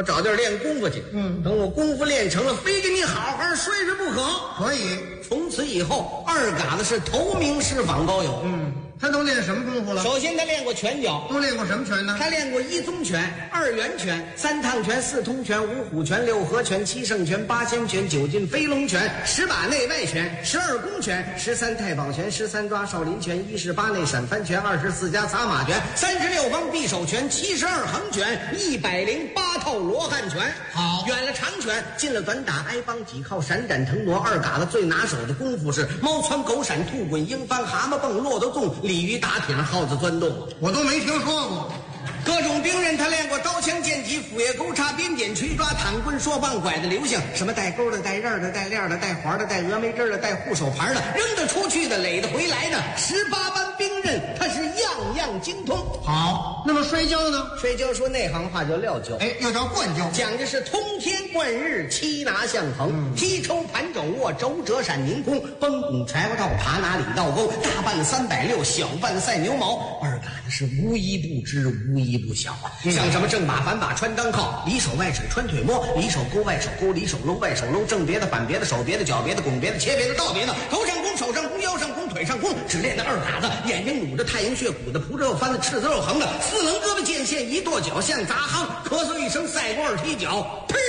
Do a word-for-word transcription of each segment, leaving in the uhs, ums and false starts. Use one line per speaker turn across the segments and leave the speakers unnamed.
我找地儿练功夫去。嗯，等我功夫练成了，非跟你好好摔摔不可。
可以。
从此以后，二嘎子是头名师访高友。
嗯，他都练什么功夫了？
首先他练过拳脚，
都练过什么拳呢？
他练过一宗拳、二元拳、三趟拳、四通拳、五虎拳、六合拳、七圣拳、八仙拳、九进飞龙拳、十把内外拳、十二宫拳、十三太保拳、十三抓少林拳、一十八内闪翻拳、二十四家撒马拳、三十六方匕首拳、七十二横拳、一百零八套罗汉拳。
好，
远了长拳，近了短打，挨帮几靠，闪展腾挪。二嘎子最拿手的功夫是猫窜狗闪、兔滚鹰翻、蛤蟆蹦、骆驼纵、鲤鱼打挺、耗子钻洞。
我都没听说过。
各种兵刃他练过，刀枪剑戟斧钺钩叉鞭锏锤抓躺棍槊棒拐的流星，什么带钩的带刃的带链的带环的带峨眉针的带护手牌的，扔得出去的垒得回来的，十八般兵刃他是样样精通。
好，那么摔跤呢？
摔跤说内行话叫撂跤，
哎，要叫灌跤，
讲的是通天贯日，七拿相横，嗯、劈抽盘肘握，肘折闪凌空，崩拱柴火道，爬拿里道沟，大半三百六，小半赛牛毛。二嘎子是无一不知，无一不晓啊！嗯、像什么正把反把穿裆靠，里手外甩穿腿摸，里手勾外手勾，里手搂外手搂，正别的反别的手别的脚别的拱别的切别的倒别的，头上弓手上弓腰上弓腿上弓，只练的二嘎子眼睛努着太阳穴鼓的蒲着肉翻的赤子肉横的，四棱胳膊剑线一跺脚像砸夯，咳嗽一声赛过二踢脚，砰！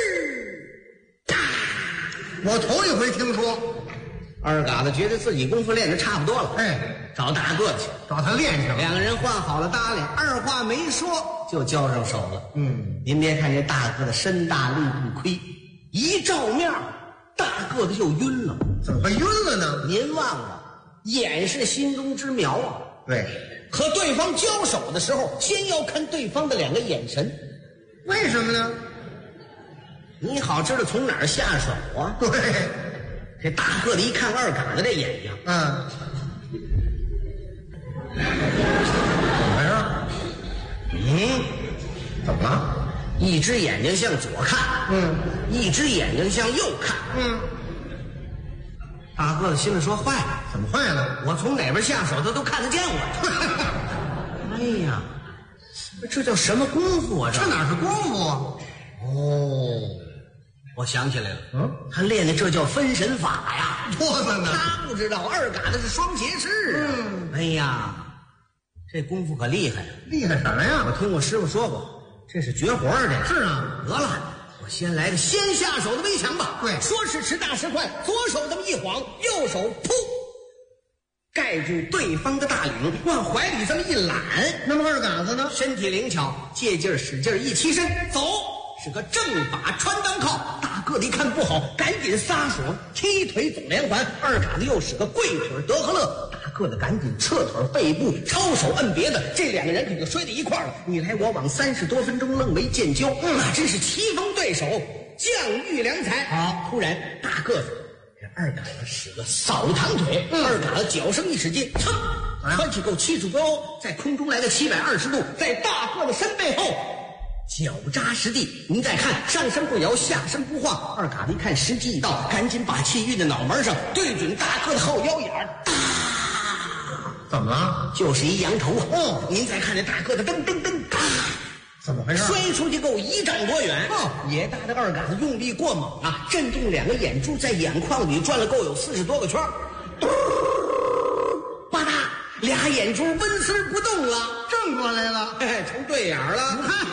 我头一回听说。
二嘎子觉得自己功夫练得差不多了，
哎，
找大个去，
找他练去了。
两个人换好了搭理，二话没说就交上手了。嗯，您别看这大个子身大力不亏，一照面大个子就晕了。
怎么会晕了呢？
您忘了，眼是心中之苗啊。
对，
和对方交手的时候，先要看对方的两个眼神。
为什么呢？
你好知道从哪儿下手啊？
对。
这大个子一看二嘎子这眼睛，
嗯，怎么回事？
嗯，
怎么了？
一只眼睛向左看，
嗯，一
只眼睛向右看，
嗯。
大个子心里说：坏了，
怎么坏了？
我从哪边下手，他都看得见我。哎呀，这叫什么功夫啊？
这哪是功夫啊？
哦。我想起来了，嗯，他练的这叫分神法呀，
多的呢。
他不知道二嘎子是双截式啊。嗯，哎呀，这功夫可厉害呀！
厉害什么呀？
我听我师傅说过，这是绝活儿。这
是啊。
得了，我先来个先下手的围墙吧。
对，
说时迟，那时快，左手这么一晃，右手噗，盖住对方的大领，往怀里这么一揽。
那么二嘎子呢？
身体灵巧，借劲儿使劲儿一起身，走。是个正把穿裆靠，大个子一看不好，赶紧撒手踢腿总连环。二嘎子又使个跪腿德和乐，大个子赶紧撤腿背部抄手摁别的，这两个人可就摔在一块儿了，你来我往，三十多分钟愣没见交，嗯，那真是棋逢对手，将遇良才。好，突然大个子这二嘎子使个扫堂腿，嗯、二嘎子脚上一使劲，噌，穿起够七尺多，在空中来个七百二十度，在大个子身背后。脚扎实地，您再看，上身不摇，下身不晃。二嘎子一看时机已到，赶紧把气运在脑门上，对准大个子后腰眼儿。
怎么了？
就是一羊头啊！哦，您再看这大个子，噔噔噔，
怎么回事？
摔出去够一丈多远。哦，也大的二嘎子用力过猛啊，震动两个眼珠在眼眶里转了够有四十多个圈。吧嗒，俩眼珠纹丝不动了，
正过来了，
嘿嘿，成对眼了。